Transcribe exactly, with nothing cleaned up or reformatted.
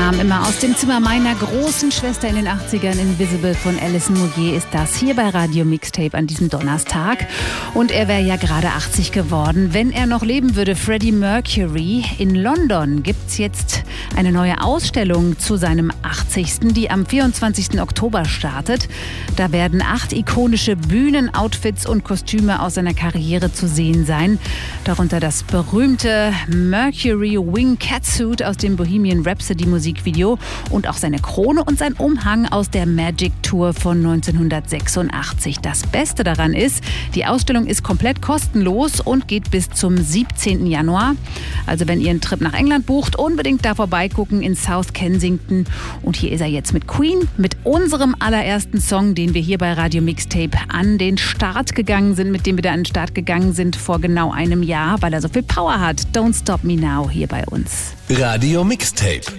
kam immer aus dem Zimmer meiner großen Schwester in den achtzigern. Invisible von Alison Moyet ist das hier bei Radio Mixtape an diesem Donnerstag. Und er wäre ja gerade achtzig geworden, wenn er noch leben würde. Freddie Mercury. In London gibt es jetzt eine neue Ausstellung zu seinem achtzigsten, die am vierundzwanzigsten Oktober startet. Da werden acht ikonische Bühnenoutfits und Kostüme aus seiner Karriere zu sehen sein. Darunter das berühmte Mercury Wing Catsuit aus dem Bohemian Rhapsody Musikvideo und auch seine Krone und sein Umhang aus der Magic Tour von neunzehnhundertsechsundachtzig. Das Beste daran ist, die Ausstellung ist komplett kostenlos und geht bis zum siebzehnten Januar. Also wenn ihr einen Trip nach England bucht, unbedingt da vorbeigucken in South Kensington. Und hier ist er jetzt mit Queen, mit unserem allerersten Song, den wir hier bei Radio Mixtape an den Start gegangen sind, mit dem wir da an den Start gegangen sind vor genau einem Jahr, weil er so viel Power hat. Don't Stop Me Now hier bei uns. Radio Mixtape.